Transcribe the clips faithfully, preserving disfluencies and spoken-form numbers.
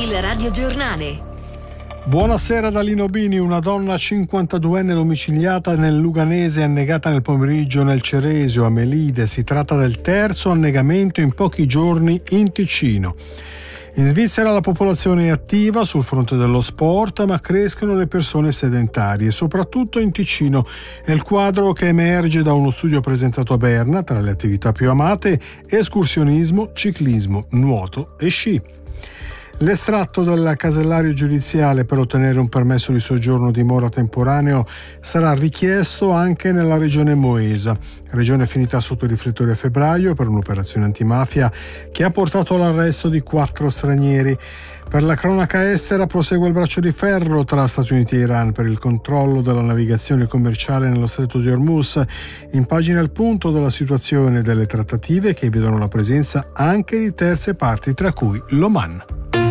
Il radiogiornale. Buonasera da Lino Bini. Una donna cinquantaduenne domiciliata nel Luganese annegata nel pomeriggio nel Ceresio a Melide. Si tratta del terzo annegamento in pochi giorni in Ticino. In Svizzera la popolazione è attiva sul fronte dello sport, ma crescono le persone sedentarie, soprattutto in Ticino. È il quadro che emerge da uno studio presentato a Berna. Tra le attività più amate, escursionismo, ciclismo, nuoto e sci. L'estratto del casellario giudiziale per ottenere un permesso di soggiorno dimora temporaneo sarà richiesto anche nella regione Moesa, regione finita sotto i riflettori a febbraio per un'operazione antimafia che ha portato all'arresto di quattro stranieri. Per la cronaca estera prosegue il braccio di ferro tra Stati Uniti e Iran per il controllo della navigazione commerciale nello stretto di Hormuz. In pagina il punto della situazione delle trattative che vedono la presenza anche di terze parti, tra cui l'Oman.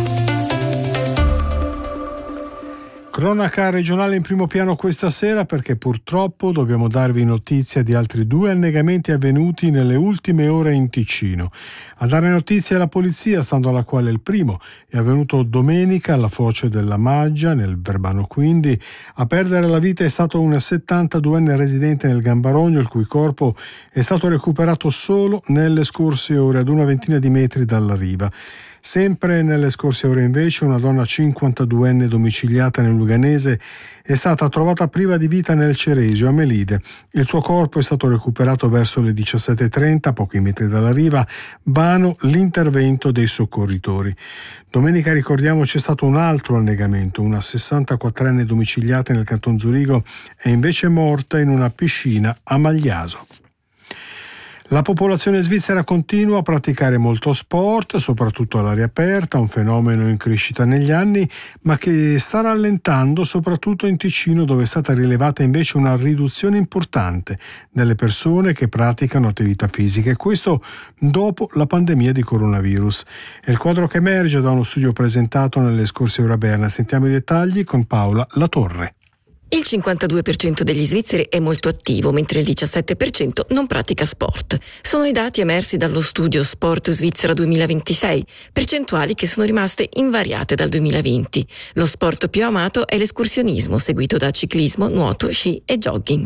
Cronaca regionale in primo piano questa sera perché purtroppo dobbiamo darvi notizia di altri due annegamenti avvenuti nelle ultime ore in Ticino. A dare notizia è la polizia, stando alla quale il primo è avvenuto domenica alla foce della Maggia, nel Verbano quindi. A perdere la vita è stato un settantaduenne residente nel Gambarogno, il cui corpo è stato recuperato solo nelle scorse ore ad una ventina di metri dalla riva. Sempre nelle scorse ore invece una donna cinquantaduenne domiciliata nel Luganese è stata trovata priva di vita nel Ceresio a Melide. Il suo corpo è stato recuperato verso le diciassette e trenta, pochi metri dalla riva, vano l'intervento dei soccorritori. Domenica, ricordiamo, c'è stato un altro annegamento. Una sessantaquattrenne domiciliata nel canton Zurigo è invece morta in una piscina a Magliaso. La popolazione svizzera continua a praticare molto sport, soprattutto all'aria aperta, un fenomeno in crescita negli anni, ma che sta rallentando soprattutto in Ticino, dove è stata rilevata invece una riduzione importante delle persone che praticano attività fisiche, e questo dopo la pandemia di coronavirus. È il quadro che emerge da uno studio presentato nelle scorse ore a Berna. Sentiamo i dettagli con Paola Latorre. Il cinquantadue per cento degli svizzeri è molto attivo, mentre il diciassette per cento non pratica sport. Sono i dati emersi dallo studio Sport Svizzera duemilaventisei, percentuali che sono rimaste invariate dal duemilaventi. Lo sport più amato è l'escursionismo, seguito da ciclismo, nuoto, sci e jogging.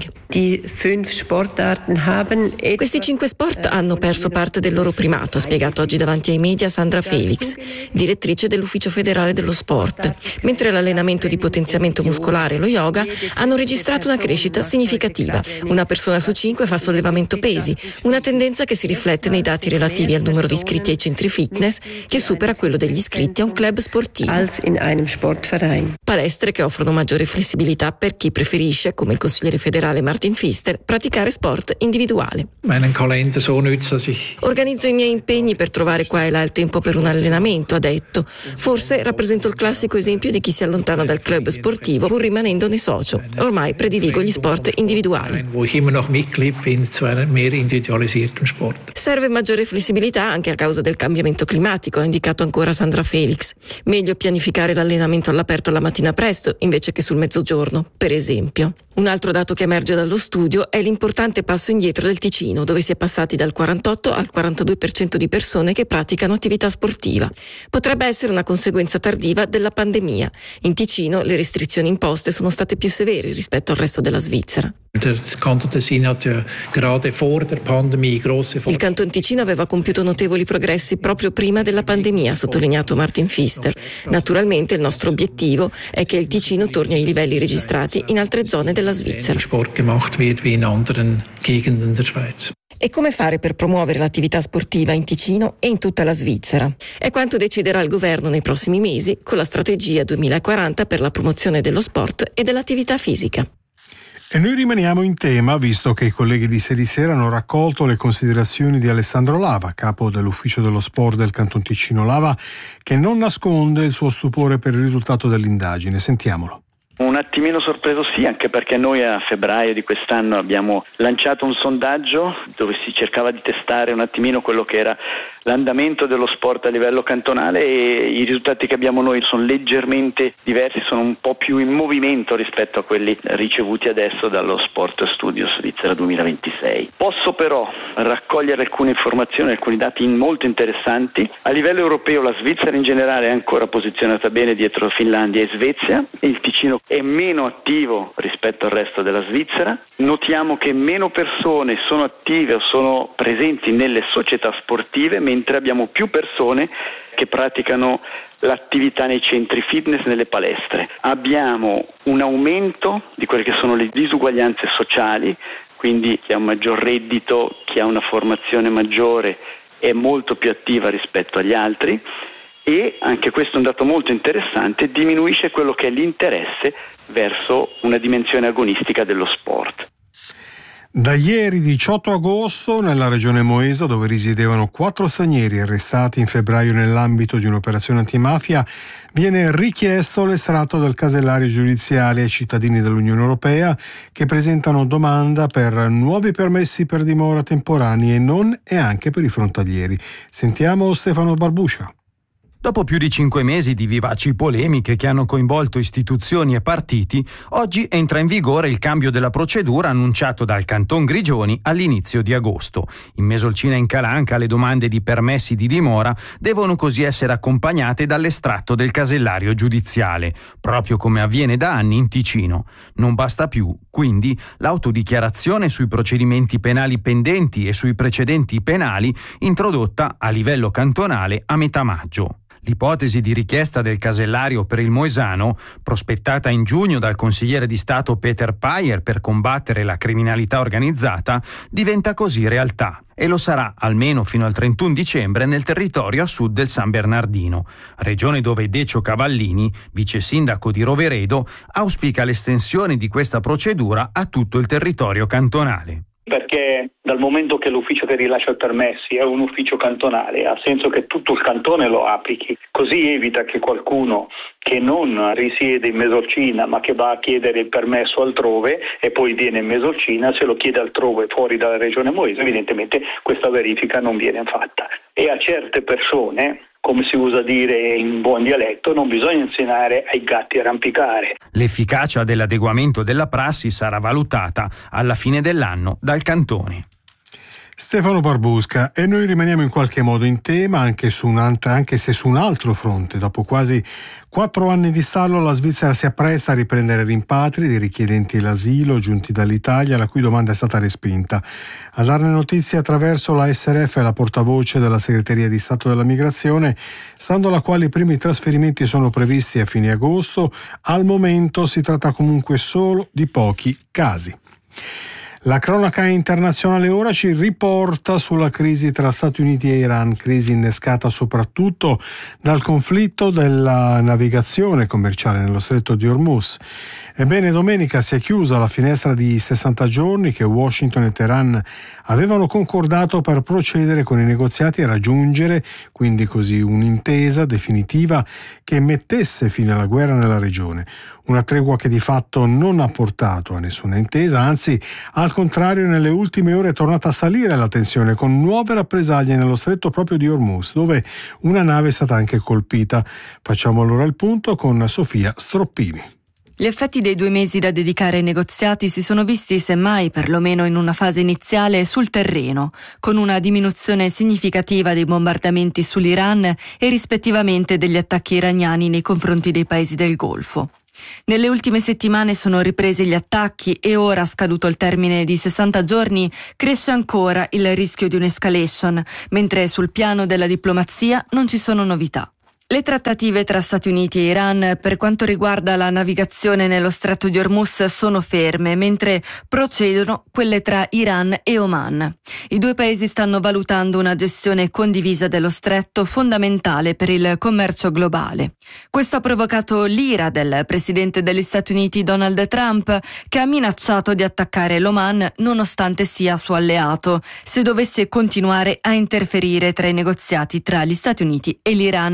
Questi cinque sport hanno perso parte del loro primato, ha spiegato oggi davanti ai media Sandra Felix, direttrice dell'Ufficio federale dello sport, mentre l'allenamento di potenziamento muscolare e lo yoga hanno registrato una crescita significativa. Una persona su cinque fa sollevamento pesi, una tendenza che si riflette nei dati relativi al numero di iscritti ai centri fitness, che supera quello degli iscritti a un club sportivo. Palestre che offrono maggiore flessibilità per chi preferisce, come il consigliere federale Martin Pfister, praticare sport individuale. Organizzo i miei impegni per trovare qua e là il tempo per un allenamento, ha detto. Forse rappresento il classico esempio di chi si allontana dal club sportivo pur rimanendone socio. Ormai prediligo gli sport individuali. Serve maggiore flessibilità anche a causa del cambiamento climatico, ha indicato ancora Sandra Felix. Meglio pianificare l'allenamento all'aperto la mattina presto invece che sul mezzogiorno, per esempio. Un altro dato che emerge dallo studio è l'importante passo indietro del Ticino, dove si è passati dal quarantotto al quarantadue per cento di persone che praticano attività sportiva. Potrebbe essere una conseguenza tardiva della pandemia. In Ticino le restrizioni imposte sono state più severi rispetto al resto della Svizzera. Il Canton Ticino aveva compiuto notevoli progressi proprio prima della pandemia, ha sottolineato Martin Pfister. Naturalmente il nostro obiettivo è che il Ticino torni ai livelli registrati in altre zone della Svizzera. E come fare per promuovere l'attività sportiva in Ticino e in tutta la Svizzera? È quanto deciderà il governo nei prossimi mesi con la strategia duemilaquaranta per la promozione dello sport e dell'attività fisica. E noi rimaniamo in tema, visto che i colleghi di Ieri Sera hanno raccolto le considerazioni di Alessandro Lava, capo dell'ufficio dello sport del Canton Ticino. Lava che non nasconde il suo stupore per il risultato dell'indagine. Sentiamolo. Una attimino sorpreso, sì, anche perché noi a febbraio di quest'anno abbiamo lanciato un sondaggio dove si cercava di testare un attimino quello che era l'andamento dello sport a livello cantonale, e i risultati che abbiamo noi sono leggermente diversi, sono un po' più in movimento rispetto a quelli ricevuti adesso dallo Sport Studio Svizzera duemilaventisei. Posso però raccogliere alcune informazioni, alcuni dati molto interessanti. A livello europeo la Svizzera in generale è ancora posizionata bene dietro Finlandia e Svezia, il Ticino è meno attivo rispetto al resto della Svizzera. Notiamo che meno persone sono attive o sono presenti nelle società sportive, mentre abbiamo più persone che praticano l'attività nei centri fitness, nelle palestre. Abbiamo un aumento di quelle che sono le disuguaglianze sociali, quindi chi ha un maggior reddito, chi ha una formazione maggiore è molto più attiva rispetto agli altri, e anche questo è un dato molto interessante, diminuisce quello che è l'interesse verso una dimensione agonistica dello sport. Da ieri diciotto agosto nella regione Moesa, dove risiedevano quattro stranieri arrestati in febbraio nell'ambito di un'operazione antimafia, viene richiesto l'estratto del casellario giudiziale ai cittadini dell'Unione Europea che presentano domanda per nuovi permessi per dimora temporanei e non, e anche per i frontalieri. Sentiamo Stefano Barbuscia. Dopo più di cinque mesi di vivaci polemiche che hanno coinvolto istituzioni e partiti, oggi entra in vigore il cambio della procedura annunciato dal Canton Grigioni all'inizio di agosto. In Mesolcina e in Calanca le domande di permessi di dimora devono così essere accompagnate dall'estratto del casellario giudiziale, proprio come avviene da anni in Ticino. Non basta più, quindi, l'autodichiarazione sui procedimenti penali pendenti e sui precedenti penali introdotta a livello cantonale a metà maggio. L'ipotesi di richiesta del casellario per il Moesano, prospettata in giugno dal consigliere di Stato Peter Payer per combattere la criminalità organizzata, diventa così realtà e lo sarà almeno fino al trentuno dicembre nel territorio a sud del San Bernardino, regione dove Decio Cavallini, vice sindaco di Roveredo, auspica l'estensione di questa procedura a tutto il territorio cantonale. Perché dal momento che l'ufficio che rilascia i permessi è un ufficio cantonale, ha senso che tutto il cantone lo applichi, così evita che qualcuno che non risiede in Mesolcina ma che va a chiedere il permesso altrove e poi viene in Mesolcina, se lo chiede altrove fuori dalla regione Moesa, evidentemente questa verifica non viene fatta. E a certe persone, come si usa dire in buon dialetto, non bisogna insegnare ai gatti a arrampicare. L'efficacia dell'adeguamento della prassi sarà valutata alla fine dell'anno dal Cantone. Stefano Barbusca, e noi rimaniamo in qualche modo in tema anche, su un alt- anche se su un altro fronte. Dopo quasi quattro anni di stallo la Svizzera si appresta a riprendere rimpatri di richiedenti l'asilo giunti dall'Italia, la cui domanda è stata respinta. A darne notizie attraverso la S R F, la portavoce della Segreteria di Stato della Migrazione, stando alla quale i primi trasferimenti sono previsti a fine agosto. Al momento si tratta comunque solo di pochi casi. La cronaca internazionale ora ci riporta sulla crisi tra Stati Uniti e Iran, crisi innescata soprattutto dal conflitto della navigazione commerciale nello stretto di Hormuz. Ebbene, domenica si è chiusa la finestra di sessanta giorni che Washington e Teheran avevano concordato per procedere con i negoziati e raggiungere quindi così un'intesa definitiva che mettesse fine alla guerra nella regione. Una tregua che di fatto non ha portato a nessuna intesa, anzi, al contrario, nelle ultime ore è tornata a salire la tensione con nuove rappresaglie nello stretto proprio di Hormuz, dove una nave è stata anche colpita. Facciamo allora il punto con Sofia Stroppini. Gli effetti dei due mesi da dedicare ai negoziati si sono visti, semmai, perlomeno in una fase iniziale, sul terreno, con una diminuzione significativa dei bombardamenti sull'Iran e rispettivamente degli attacchi iraniani nei confronti dei paesi del Golfo. Nelle ultime settimane sono ripresi gli attacchi e ora, scaduto il termine di sessanta giorni, cresce ancora il rischio di un'escalation, mentre sul piano della diplomazia non ci sono novità. Le trattative tra Stati Uniti e Iran per quanto riguarda la navigazione nello stretto di Hormuz sono ferme, mentre procedono quelle tra Iran e Oman. I due paesi stanno valutando una gestione condivisa dello stretto, fondamentale per il commercio globale. Questo ha provocato l'ira del presidente degli Stati Uniti Donald Trump, che ha minacciato di attaccare l'Oman nonostante sia suo alleato, se dovesse continuare a interferire tra i negoziati tra gli Stati Uniti e l'Iran,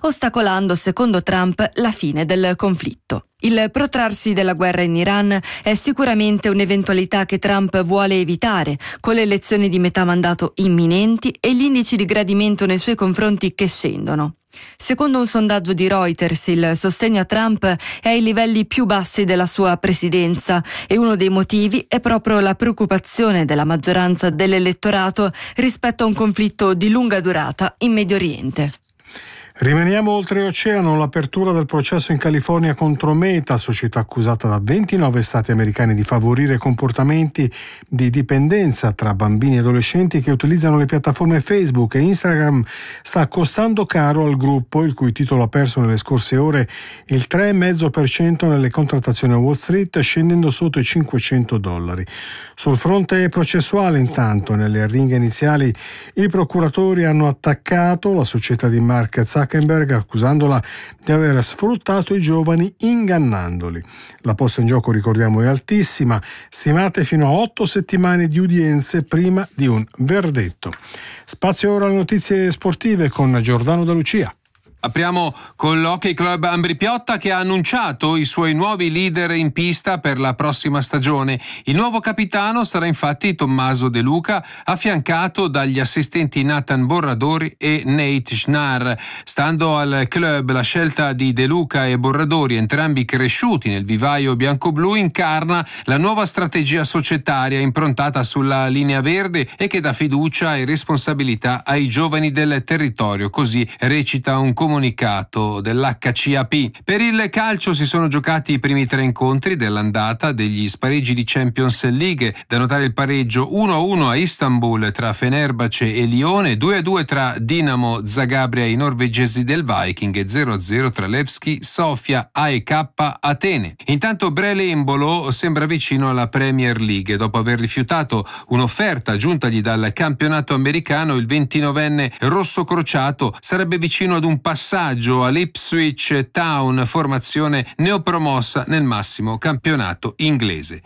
ostacolando, secondo Trump, la fine del conflitto. Il protrarsi della guerra in Iran è sicuramente un'eventualità che Trump vuole evitare, con le elezioni di metà mandato imminenti e gli indici di gradimento nei suoi confronti che scendono. Secondo un sondaggio di Reuters, il sostegno a Trump è ai livelli più bassi della sua presidenza e uno dei motivi è proprio la preoccupazione della maggioranza dell'elettorato rispetto a un conflitto di lunga durata in Medio Oriente. Rimaniamo oltreoceano. L'apertura del processo in California contro Meta, società accusata da ventinove stati americani di favorire comportamenti di dipendenza tra bambini e adolescenti che utilizzano le piattaforme Facebook e Instagram, sta costando caro al gruppo, il cui titolo ha perso nelle scorse ore il tre virgola cinque per cento nelle contrattazioni a Wall Street, scendendo sotto i cinquecento dollari. Sul fronte processuale, intanto, nelle arringhe iniziali, i procuratori hanno attaccato la società di Mark Zuckerberg accusandola di aver sfruttato i giovani ingannandoli. La posta in gioco, ricordiamo, è altissima, stimate fino a otto settimane di udienze prima di un verdetto. Spazio ora alle notizie sportive con Giordano Da Lucia. Apriamo con l'Hockey Club Ambrì-Piotta, che ha annunciato i suoi nuovi leader in pista per la prossima stagione. Il nuovo capitano sarà infatti Tommaso De Luca, affiancato dagli assistenti Nathan Borradori e Nate Schnarr. Stando al club, la scelta di De Luca e Borradori, entrambi cresciuti nel vivaio bianco-blu, incarna la nuova strategia societaria improntata sulla linea verde e che dà fiducia e responsabilità ai giovani del territorio. Così recita un comunicato comunicato dell'H C A P. Per il calcio si sono giocati i primi tre incontri dell'andata degli spareggi di Champions League. Da notare il pareggio uno a uno a Istanbul tra Fenerbahce e Lione, due a due tra Dinamo Zagabria e i norvegesi del Viking e zero a zero tra Levski Sofia A E K Atene. Intanto Brele Embolo sembra vicino alla Premier League. Dopo aver rifiutato un'offerta giuntagli dal campionato americano, il ventinovenne rosso crociato sarebbe vicino ad un passaggio passaggio all'Ipswich Town, formazione neopromossa nel massimo campionato inglese.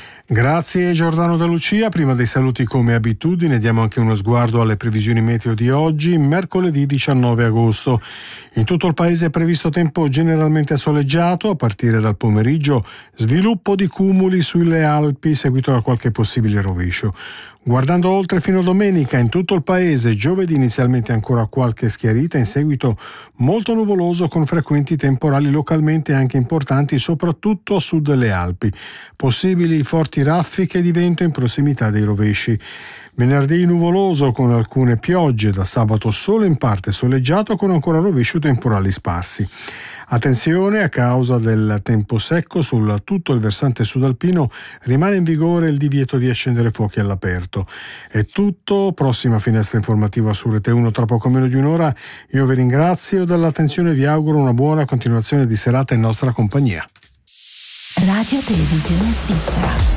Grazie Giordano Da Lucia. Prima dei saluti, come abitudine, diamo anche uno sguardo alle previsioni meteo di oggi, mercoledì diciannove agosto. In tutto il paese è previsto tempo generalmente soleggiato, a partire dal pomeriggio sviluppo di cumuli sulle Alpi, seguito da qualche possibile rovescio. Guardando oltre fino a domenica, in tutto il paese giovedì inizialmente ancora qualche schiarita, in seguito molto nuvoloso con frequenti temporali localmente anche importanti, soprattutto a sud delle Alpi. Possibili forti raffiche di vento in prossimità dei rovesci. Venerdì nuvoloso con alcune piogge, da sabato solo in parte soleggiato con ancora rovesci temporali sparsi. Attenzione, a causa del tempo secco sul tutto il versante sudalpino rimane in vigore il divieto di accendere fuochi all'aperto. È tutto, prossima finestra informativa su Rete uno tra poco meno di un'ora. Io vi ringrazio dell'attenzione e vi auguro una buona continuazione di serata in nostra compagnia. Radio Televisione Svizzera.